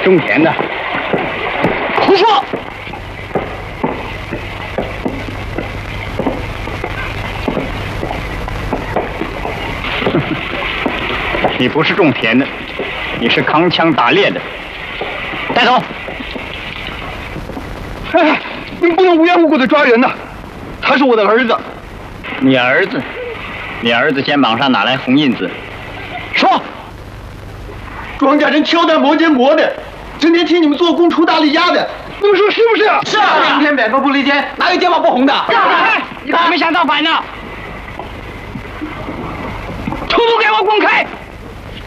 种田的。 胡说！ 你不是种田的，你是扛枪打猎的。带走！ 哎，你们不能无缘无故的抓人呐！他是我的儿子。 你儿子？你儿子肩膀上哪来红印子？说！ 庄稼人挑担磨肩磨的，整天替你们做工出大力压的，你们说是不是啊？ 是啊，明天百步不离间，哪有肩膀不红的？ 你咋没想造反呢？ 统统给我滚开！